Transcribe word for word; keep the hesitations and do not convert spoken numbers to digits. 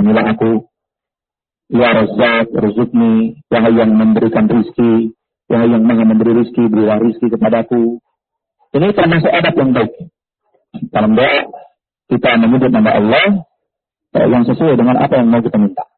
lindungilah aku. Ya Razzaq, rizukni, wahai yang memberikan rizki, wahai yang maha memberi rizki, berilah rizki kepadaku. Ini termasuk adab yang baik. Dalam doa kita menyebut nama Allah yang sesuai dengan apa yang mau kita minta.